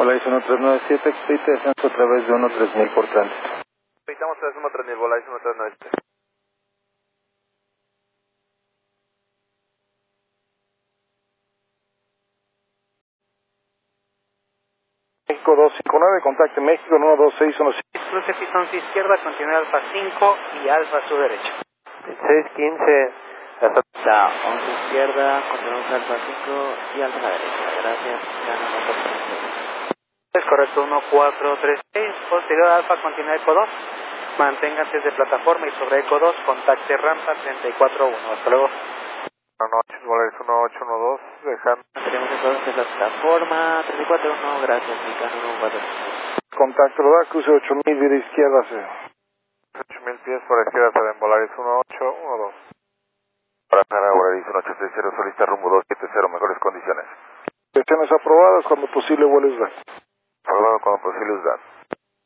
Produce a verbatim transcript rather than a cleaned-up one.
Volaris uno tres nueve siete, expedite descenso a través de uno tres mil por tránsito. Expeditamos tras uno tres mil, Volaris uno tres nueve siete. México dos cinco nueve, contacte México uno dos seis uno siete. Cruce pistón su izquierda, continúa Alfa cinco y Alfa a su derecha. seis quince, hasta once izquierda, continuamos Alfa cinco y Alfa a la derecha. Gracias, Canadá por su es correcto, uno cuatro tres seis, posterior a Alfa, continúa Eco dos. Manténgase de plataforma y sobre Eco dos, contacte rampa treinta y cuatro uno. Hasta luego. Buenas noches, Volaris uno ocho uno dos, dejando. Mantenemos Eco dos de plataforma treinta y cuatro uno, gracias, Micano uno cuatro. Contacto Rodar, cruce ocho mil, vía izquierda, C. ocho mil pies por la izquierda, en Volaris uno ocho uno dos. Para Canadá, Volaris uno ocho seis cero, solista rumbo dos siete cero, mejores condiciones. Gestiones aprobadas, cuando posible vuelo U S D A T. Aprobado cuando posible, U S D A T.